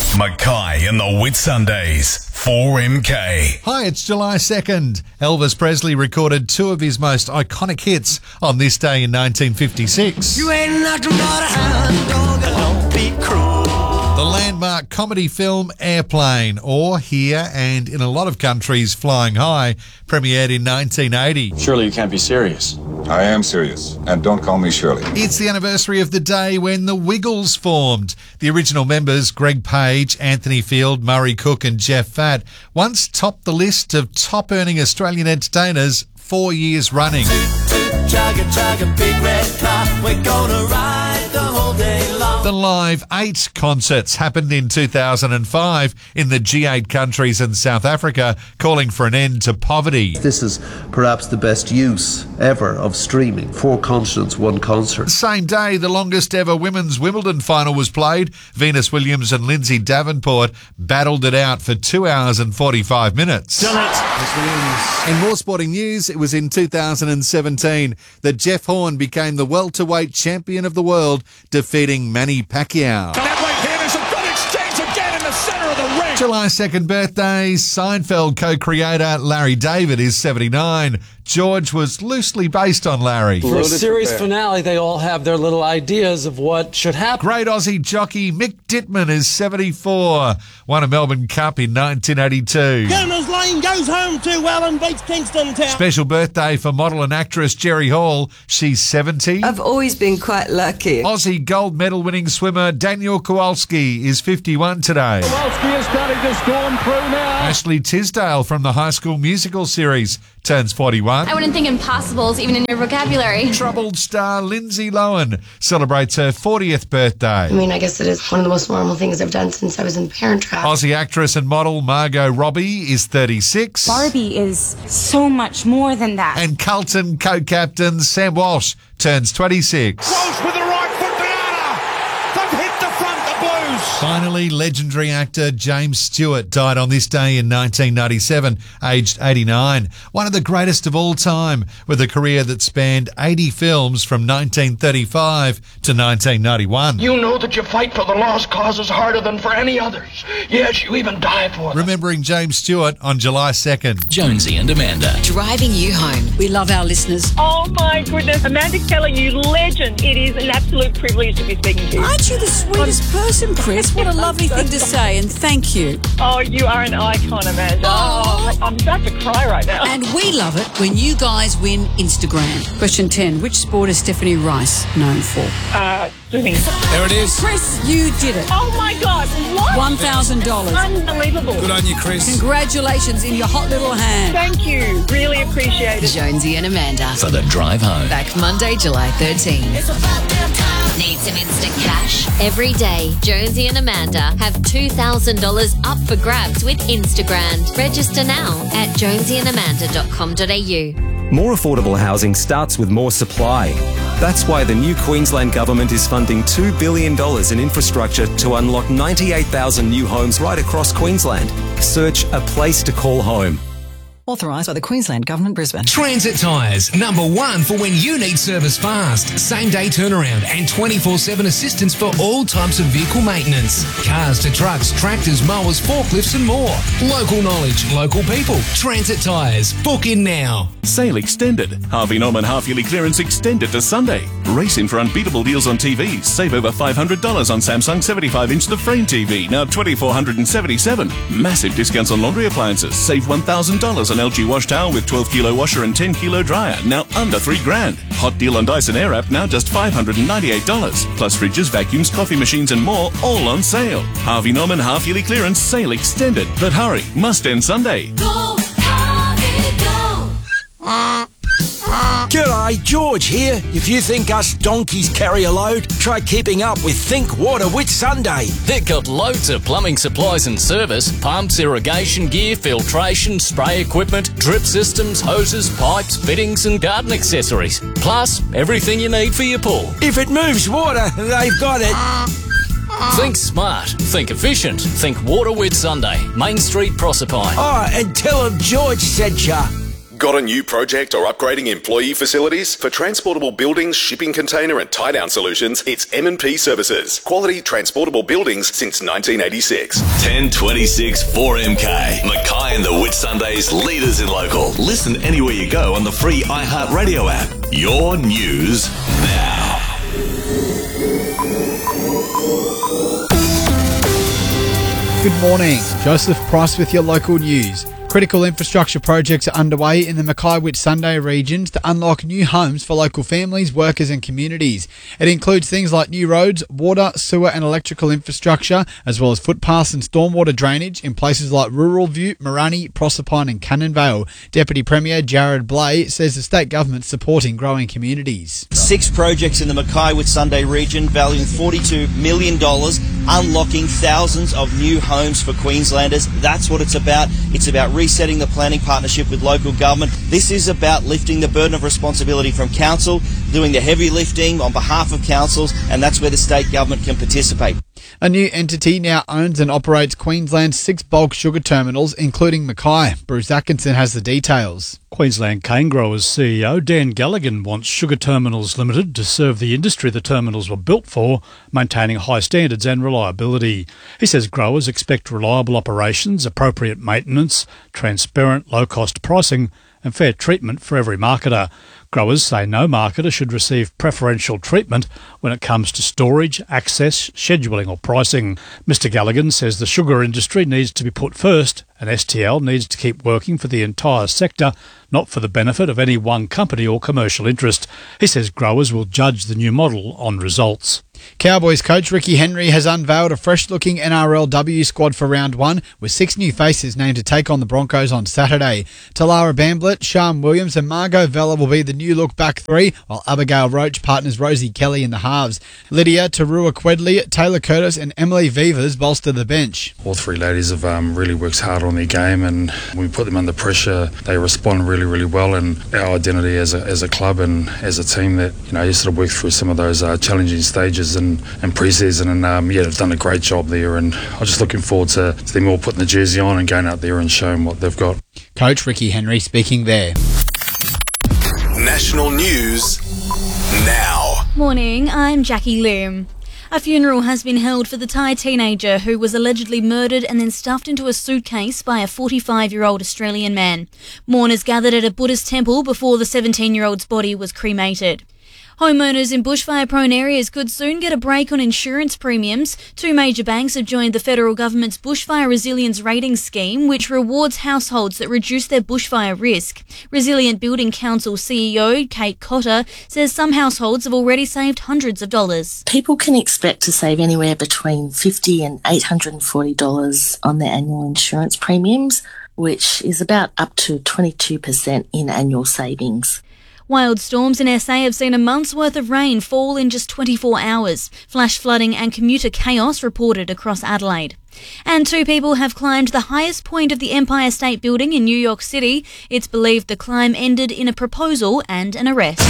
Mackay and the Whitsundays, 4MK. Hi, it's July 2nd. Elvis Presley recorded two of his most iconic hits on this day in 1956. You ain't nothing but a hound dog, don't be cruel. The landmark comedy film Airplane, or Here and in a lot of countries Flying High, premiered in 1980. Surely you can't be serious. I am serious, and don't call me Shirley. It's the anniversary of the day when the Wiggles formed. The original members, Greg Page, Anthony Field, Murray Cook and Jeff Fatt, once topped the list of top-earning Australian entertainers 4 years running. Chugga, big red car, we're gonna ride the whole day long. The Live 8 concerts happened in 2005 in the G8 countries and South Africa, calling for an end to poverty. This is perhaps the best use ever of streaming. 4 continents, 1 concert. The same day, the longest ever women's Wimbledon final was played. Venus Williams and Lindsay Davenport battled it out for 2 hours and 45 minutes. Done it. In more sporting news, it was in 2017 that Jeff Horn became the welterweight champion of the world, defeating Manny Pacquiao. There's a good exchange again in the center of the ring. July 2nd birthday, Seinfeld co-creator Larry David is 79. George was loosely based on Larry. For a series finale, they all have their little ideas of what should happen. Great Aussie jockey Mick Dittman is 74. Won a Melbourne Cup in 1982. Governor's Lane goes home too well and beats Kingston Town. Special birthday for model and actress Jerry Hall. She's 70. I've always been quite lucky. Aussie gold medal winning swimmer Daniel Kowalski is 51 today. Kowalski is starting to storm through now. Ashley Tisdale from the High School Musical series turns 41. I wouldn't think impossibles even in your vocabulary. Troubled star Lindsay Lohan celebrates her 40th birthday. I mean, I guess it is one of the most normal things I've done since I was in the Parent Trap. Aussie actress and model Margot Robbie is 36. Barbie is so much more than that. And Carlton co-captain Sam Walsh turns 26. Walsh with the right foot banana. They've hit the front, the Blues. Finally, legendary actor James Stewart died on this day in 1997, aged 89. One of the greatest of all time, with a career that spanned 80 films from 1935 to 1991. You know that you fight for the lost causes harder than for any others. Yes, you even die for them. Remembering James Stewart on July 2nd. Jonesy and Amanda. Driving you home. We love our listeners. Oh my goodness. Amanda Keller, you legend. It is an absolute privilege to be speaking to you. Aren't you the sweetest person, Chris? What a lovely thing to say, and thank you. Oh, you are an icon, Amanda. Oh, I'm about to cry right now. And we love it when you guys win Instagram. Question 10. Which sport is Stephanie Rice known for? Swimming. There it is. Chris, you did it. Oh my God, what? $1,000. Unbelievable. Good on you, Chris. Congratulations in your hot little hand. Thank you. Really appreciate it. Jonesy and Amanda. For the drive home. Back Monday, July 13. Need some instant cash? Every day, Jonesy and Amanda have $2,000 up for grabs with Instagram. Register now at jonesyandamanda.com.au. More affordable housing starts with more supply. That's why the new Queensland Government is funding $2 billion in infrastructure to unlock 98,000 new homes right across Queensland. Search A Place to Call Home. Authorised by the Queensland Government, Brisbane. Transit Tyres, number one for when you need service fast. Same day turnaround and 24/7 assistance for all types of vehicle maintenance. Cars to trucks, tractors, mowers, forklifts and more. Local knowledge, local people. Transit Tyres. Book in now. Sale extended. Harvey Norman half-yearly clearance extended to Sunday. Race in for unbeatable deals on TVs. Save over $500 on Samsung 75-inch The Frame TV, now $2,477. Massive discounts on laundry appliances. Save $1,000 on LG wash towel with 12-kilo washer and 10-kilo dryer, now under $3,000. Hot deal on Dyson Airwrap, now just $598. Plus fridges, vacuums, coffee machines and more, all on sale. Harvey Norman half-yearly clearance sale extended. But hurry, must end Sunday. Go, Harvey, go. G'day, George here. If you think us donkeys carry a load, try keeping up with Think Water Whitsunday. They've got loads of plumbing supplies and service, pumps, irrigation gear, filtration, spray equipment, drip systems, hoses, pipes, fittings and garden accessories. Plus, everything you need for your pool. If it moves water, they've got it. Think smart, think efficient, think Water Whitsunday, Main Street, Proserpine. Oh, and tell them George sent ya. Got a new project or upgrading employee facilities? For transportable buildings, shipping container and tie-down solutions, it's M&P Services. Quality transportable buildings since 1986. 1026 4MK. Mackay and the Whitsundays, leaders in local. Listen anywhere you go on the free iHeartRadio app. Your news now. Good morning. Joseph Price with your local news. Critical infrastructure projects are underway in the Mackay-Whitsunday regions to unlock new homes for local families, workers and communities. It includes things like new roads, water, sewer and electrical infrastructure, as well as footpaths and stormwater drainage in places like Ruralview, Morani, Proserpine and Cannonvale. Deputy Premier Jared Blay says the state government's supporting growing communities. 6 projects in the Mackay-Whitsunday region valuing $42 million, unlocking thousands of new homes for Queenslanders. That's what it's about. It's about resetting the planning partnership with local government. This is about lifting the burden of responsibility from council, doing the heavy lifting on behalf of councils, and that's where the state government can participate. A new entity now owns and operates Queensland's 6 bulk sugar terminals, including Mackay. Bruce Atkinson has the details. Queensland Cane Growers CEO Dan Galligan wants Sugar Terminals Limited to serve the industry the terminals were built for, maintaining high standards and reliability. He says growers expect reliable operations, appropriate maintenance, transparent low-cost pricing and fair treatment for every marketer. Growers say no marketer should receive preferential treatment when it comes to storage, access, scheduling or pricing. Mr Galligan says the sugar industry needs to be put first and STL needs to keep working for the entire sector, not for the benefit of any one company or commercial interest. He says growers will judge the new model on results. Cowboys coach Ricky Henry has unveiled a fresh-looking NRLW squad for round 1, with 6 new faces named to take on the Broncos on Saturday. Talara Bamblett, Sharm Williams and Margot Vella will be the new look back 3, while Abigail Roach partners Rosie Kelly in the halves. Lydia, Tarua Quedley, Taylor Curtis and Emily Vivas bolster the bench. All 3 ladies have really worked hard on their game, and when we put them under pressure, they respond really well. And our identity as a club and as a team that you sort of work through some of those challenging stages and pre-season, and they've done a great job there, and I'm just looking forward to them all putting the jersey on and going out there and showing what they've got. Coach Ricky Henry speaking there. National news now. Morning, I'm Jackie Lim. A funeral has been held for the Thai teenager who was allegedly murdered and then stuffed into a suitcase by a 45-year-old Australian man. Mourners gathered at a Buddhist temple before the 17-year-old's body was cremated. Homeowners in bushfire-prone areas could soon get a break on insurance premiums. 2 major banks have joined the federal government's Bushfire Resilience Rating Scheme, which rewards households that reduce their bushfire risk. Resilient Building Council CEO Kate Cotter says some households have already saved hundreds of dollars. People can expect to save anywhere between $50 and $840 on their annual insurance premiums, which is about up to 22% in annual savings. Wild storms in SA have seen a month's worth of rain fall in just 24 hours. Flash flooding and commuter chaos reported across Adelaide. And 2 people have climbed the highest point of the Empire State Building in New York City. It's believed the climb ended in a proposal and an arrest.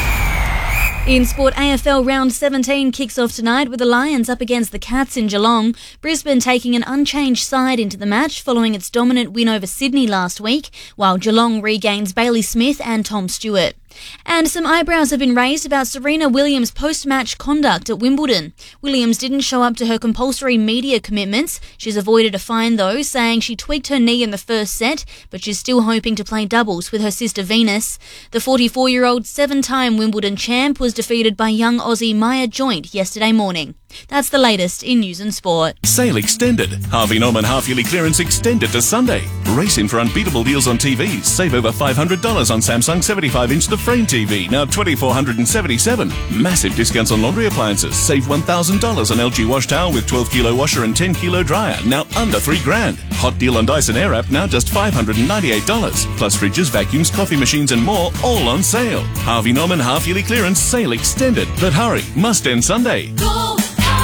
In sport, AFL Round 17 kicks off tonight with the Lions up against the Cats in Geelong. Brisbane taking an unchanged side into the match following its dominant win over Sydney last week, while Geelong regains Bailey Smith and Tom Stewart. And some eyebrows have been raised about Serena Williams' post-match conduct at Wimbledon. Williams didn't show up to her compulsory media commitments. She's avoided a fine though, saying she tweaked her knee in the first set, but she's still hoping to play doubles with her sister Venus. The 44-year-old 7-time Wimbledon champ was defeated by young Aussie Maya Joint yesterday morning. That's the latest in news and sport. Sale extended. Harvey Norman half-yearly clearance extended to Sunday. Race in for unbeatable deals on TVs. Save over $500 on Samsung 75-inch The Frame TV, now $2,477. Massive discounts on laundry appliances. Save $1,000 on LG wash towel with 12-kilo washer and 10-kilo dryer, now under $3,000. Hot deal on Dyson Airwrap, now just $598. Plus fridges, vacuums, coffee machines and more, all on sale. Harvey Norman half-yearly clearance sale extended. But hurry, must end Sunday. Go!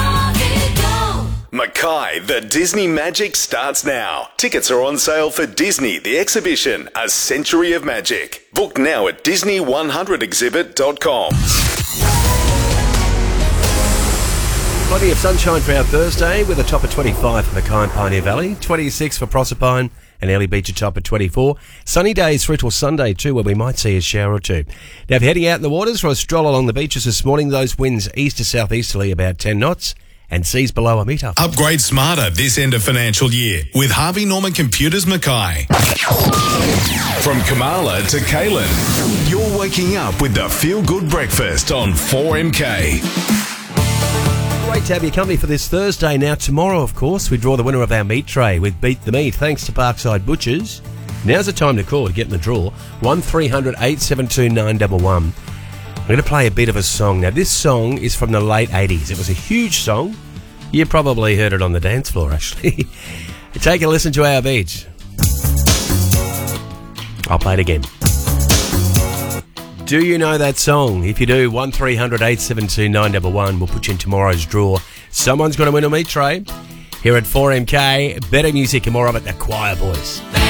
Mackay, the Disney Magic starts now. Tickets are on sale for Disney, the exhibition, A Century of Magic. Book now at Disney100exhibit.com. Plenty of sunshine for our Thursday with a top of 25 for Mackay and Pioneer Valley, 26 for Proserpine and Early Beach a top of 24. Sunny days through till Sunday too, where we might see a shower or two. Now, if you're heading out in the waters for a stroll along the beaches this morning, those winds east to southeasterly about 10 knots and seas below a metre. Upgrade smarter this end of financial year with Harvey Norman Computers Mackay. From Kamala to Kaylin, you're waking up with the Feel Good Breakfast on 4MK. Great to have your company for this Thursday. Now, tomorrow, of course, we draw the winner of our meat tray with Beat the Meat, thanks to Parkside Butchers. Now's the time to call to get in the draw. 1300 872 911. I'm going to play a bit of a song. Now, this song is from the late 80s. It was a huge song. You probably heard it on the dance floor, actually. Take a listen to our beat. I'll play it again. Do you know that song? If you do, 1300 872 911. We'll put you in tomorrow's draw. Someone's going to win a meat tray. Here at 4MK, better music and more of it, the Choir Boys.